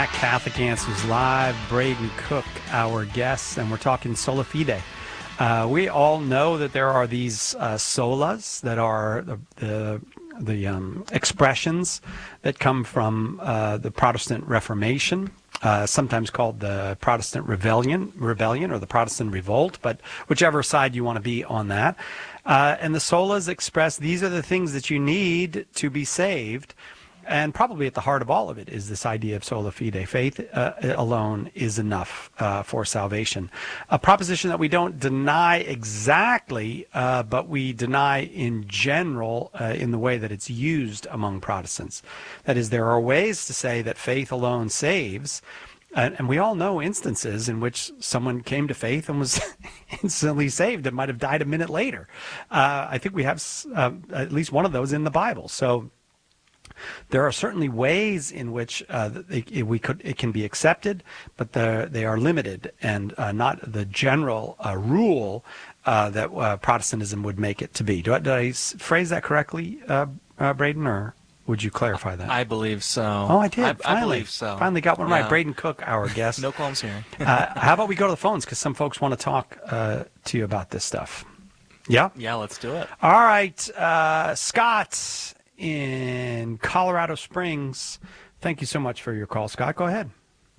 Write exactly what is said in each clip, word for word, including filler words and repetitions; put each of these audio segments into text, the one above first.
Catholic Answers Live, Braden Cook, our guest, and we're talking sola fide. Uh, we all know that there are these uh, solas that are the the, the um, expressions that come from uh, the Protestant Reformation, uh, sometimes called the Protestant Rebellion, rebellion or the Protestant Revolt, but whichever side you want to be on that. Uh, and the solas express these are the things that you need to be saved. And probably at the heart of all of it is this idea of sola fide. Faith uh, alone is enough uh, for salvation. A proposition that we don't deny exactly, uh, but we deny in general uh, in the way that it's used among Protestants. That is, there are ways to say that faith alone saves, and, and we all know instances in which someone came to faith and was instantly saved and might have died a minute later. Uh, I think we have uh, at least one of those in the Bible. So there are certainly ways in which uh, it, it, we could it can be accepted, but they are limited and uh, not the general uh, rule uh, that uh, Protestantism would make it to be. Do I, did I phrase that correctly, uh, uh, Braden, or would you clarify that? I believe so. Oh, I did. I, finally, I believe so. Finally got one yeah. right. Braden Cook, our guest. No qualms here. uh, how about we go to the phones, because some folks want to talk uh, to you about this stuff. Yeah? Yeah, let's do it. All right. Uh, Scott in Colorado Springs. Thank you so much for your call, Scott. Go ahead.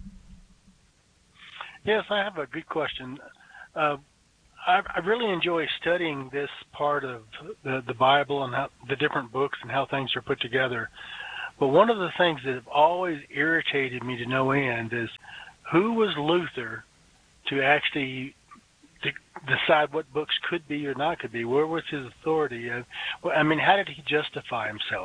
Yes, I have a good question. Uh, I, I really enjoy studying this part of the, the Bible and how, the different books and how things are put together. But one of the things that have always irritated me to no end is who was Luther to actually to decide what books could be or not could be? Where was his authority? Uh, well, I mean, how did he justify himself?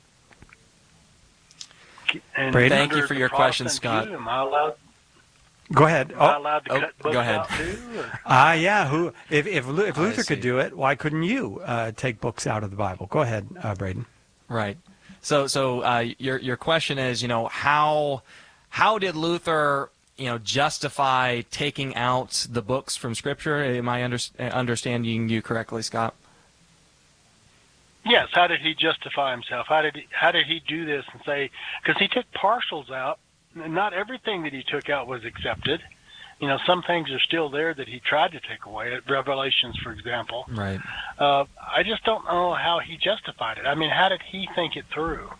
And Thank you for your question, Scott. View, am I allowed? Go ahead. Am oh, I allowed to oh, cut books go ahead. out too? Ah, uh, yeah. Who? If if, if Oh, Luther could do it, why couldn't you uh, take books out of the Bible? Go ahead, uh, Braden. Right. So so uh, your your question is, you know, how how did Luther, you know, justify taking out the books from Scripture? Am I under, understanding you correctly, Scott? Yes. How did he justify himself? How did he, how did he do this and say? Because he took partials out. Not everything that he took out was accepted. You know, some things are still there that he tried to take away. Revelations, for example. Right. Uh, I just don't know how he justified it. I mean, how did he think it through?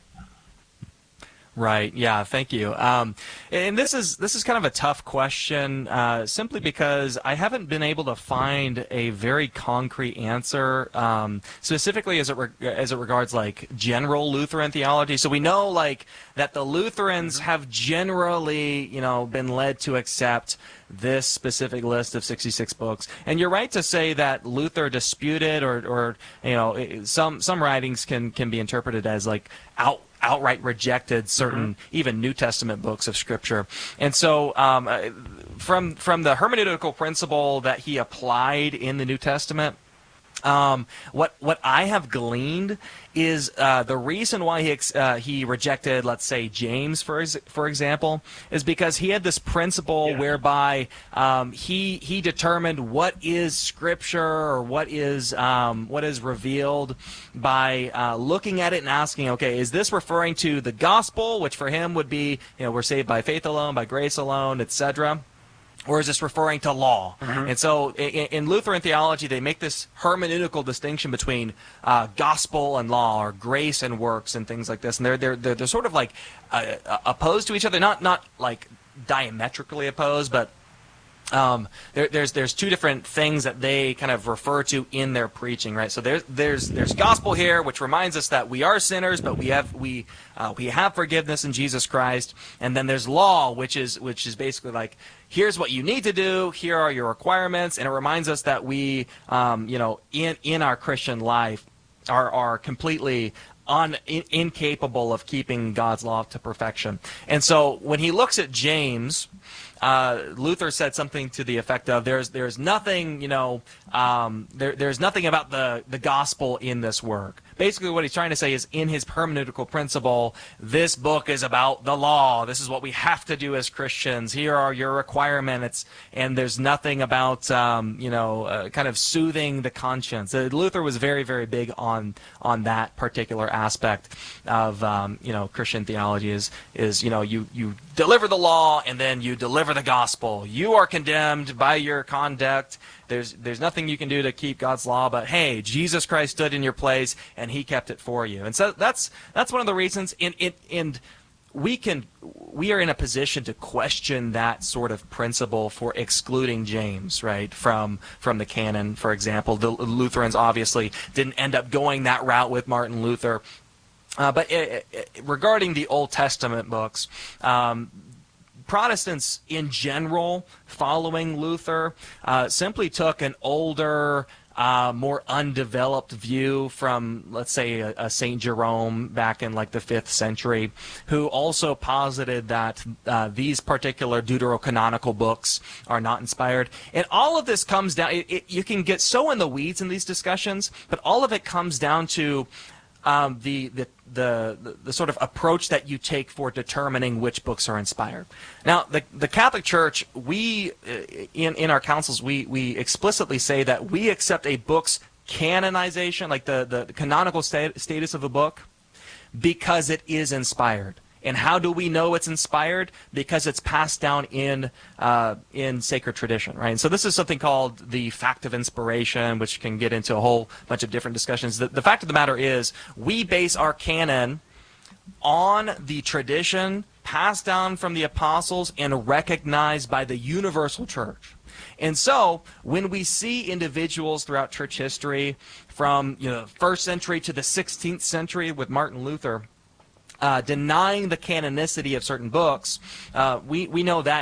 Right. Yeah. Thank you. Um, and this is this is kind of a tough question, uh, simply because I haven't been able to find a very concrete answer, um, specifically as it re- as it regards like general Lutheran theology. So we know like that the Lutherans have generally, you know, been led to accept this specific list of sixty-six books. And you're right to say that Luther disputed, or, or you know, some some writings can can be interpreted as like out. outright rejected certain mm-hmm. even New Testament books of Scripture. And so um, from from the hermeneutical principle that he applied in the New Testament, um, what what I have gleaned is uh, the reason why he ex- uh, he rejected, let's say, James, for ex- for example, is because he had this principle yeah. whereby um, he he determined what is Scripture, or what is um, what is revealed by uh, looking at it and asking, okay, is this referring to the gospel, which for him would be, you know, we're saved by faith alone, by grace alone, et cetera, or is this referring to law? Mm-hmm. And so in, in Lutheran theology, they make this hermeneutical distinction between uh, gospel and law, or grace and works, and things like this. And they're they're they're, they're sort of like uh, opposed to each other, not not like diametrically opposed, but Um, there, there's there's two different things that they kind of refer to in their preaching, right? So there's there's there's gospel here, which reminds us that we are sinners, but we have we uh, we have forgiveness in Jesus Christ. And then there's law, which is which is basically like, here's what you need to do, here are your requirements, and it reminds us that we, um, you know, in in our Christian life are are completely Un, in, incapable of keeping God's law to perfection. And so when he looks at James, uh, Luther said something to the effect of, "There's there's nothing, you know, um, there there's nothing about the the gospel in this work." Basically, what he's trying to say is, in his hermeneutical principle, this book is about the law. This is what we have to do as Christians. Here are your requirements, and there's nothing about, um, you know, uh, kind of soothing the conscience. Uh, Luther was very, very big on on that particular aspect of, um, you know, Christian theology. Is is you know, you you deliver the law and then you deliver the gospel. You are condemned by your conduct. There's there's nothing you can do to keep God's law, but hey, Jesus Christ stood in your place and he kept it for you. And so that's that's one of the reasons. In in and we can we are in a position to question that sort of principle for excluding James, right, from from the canon. For example, the Lutherans obviously didn't end up going that route with Martin Luther. Uh, but it, it, regarding the Old Testament books, um, Protestants in general, following Luther, uh, simply took an older, uh, more undeveloped view from, let's say, a, a Saint Jerome back in like the fifth century, who also posited that uh, these particular deuterocanonical books are not inspired. And all of this comes down, it, it, you can get so in the weeds in these discussions, but all of it comes down to Um, the, the the the sort of approach that you take for determining which books are inspired. Now, the the Catholic Church, we in in our councils, we we explicitly say that we accept a book's canonization, like the the canonical stat, status of a book, because it is inspired. And how do we know it's inspired? Because it's passed down in uh, in sacred tradition, right? And so this is something called the fact of inspiration, which can get into a whole bunch of different discussions. The, the fact of the matter is, we base our canon on the tradition passed down from the apostles and recognized by the universal church. And so, when we see individuals throughout church history, from you know first century to the sixteenth century with Martin Luther, Uh, denying the canonicity of certain books, uh, we, we know that